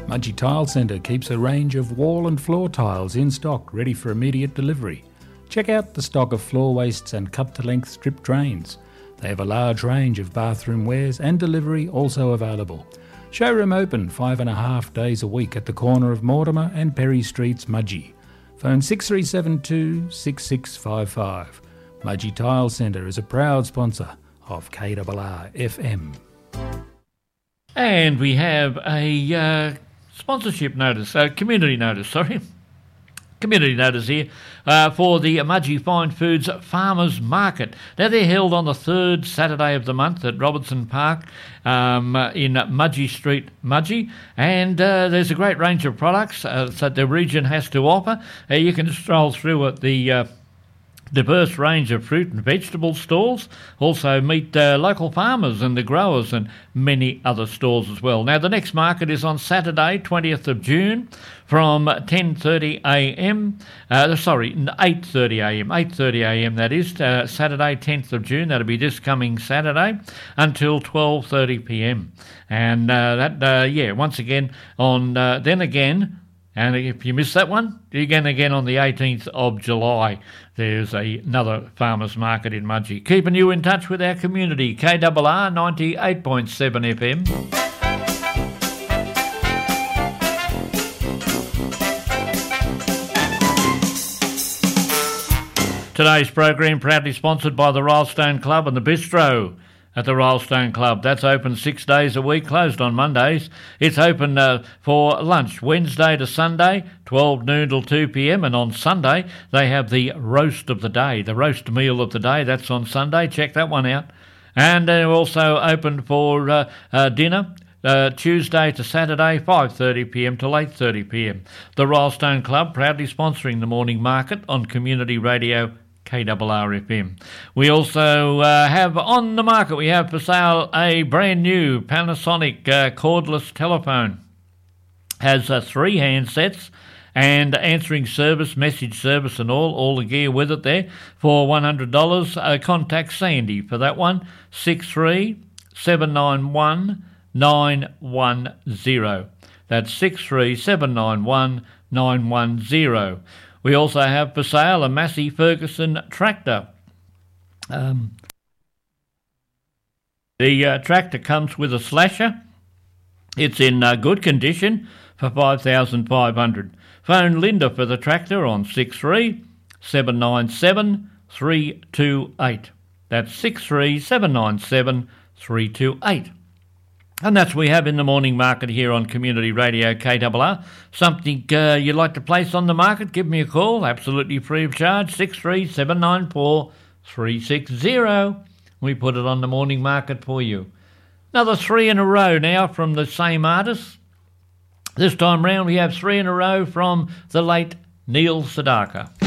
Mudgee Tile Centre keeps a range of wall and floor tiles in stock ready for immediate delivery. Check out the stock of floor wastes and cut-to-length strip drains. They have a large range of bathroom wares and delivery also available. Showroom open 5.5 days a week at the corner of Mortimer and Perry Streets, Mudgee. Phone 6372 6655. Mudgee Tile Centre is a proud sponsor of KRR FM. And we have a community notice here for the Mudgee Fine Foods Farmers Market. Now, they're held on the third Saturday of the month at Robertson Park in Mudgee Street, Mudgee, and there's a great range of products that the region has to offer. You can stroll through at the diverse range of fruit and vegetable stalls, also meet local farmers and the growers and many other stalls as well. Now, the next market is on Saturday, 20th of June, from 8:30am, that is, Saturday, 10th of June, that'll be this coming Saturday, until 12:30pm. And once again, on then again, and if you miss that one, again on the 18th of July, there's another farmers market in Mudgee. Keeping you in touch with our community, KRR 98.7 FM. Today's program proudly sponsored by the Rylestone Club and the Bistro at the Rylestone Club. That's open 6 days a week, closed on Mondays. It's open for lunch Wednesday to Sunday, 12 noon till 2pm, and on Sunday they have the roast of the day, the roast meal of the day. That's on Sunday. Check that one out. And they're also open for dinner Tuesday to Saturday, 5:30pm till 8:30pm. The Rylestone Club proudly sponsoring the morning market on Community Radio KRR FM. We also have on the market, we have for sale a brand new Panasonic cordless telephone. Has 3 handsets and answering service, message service and all the gear with it there for $100. Contact Sandy for that one, 63791-910. That's 63791-910. We also have for sale a Massey Ferguson tractor. The tractor comes with a slasher. It's in good condition for $5,500. Phone Linda for the tractor on 63797-328. That's 63797-328. And that's what we have in the morning market here on Community Radio KRR. Something you'd like to place on the market, give me a call, absolutely free of charge, 63794-360. We put it on the morning market for you. Another 3 in a row now from the same artist. This time round we have 3 in a row from the late Neil Sedaka.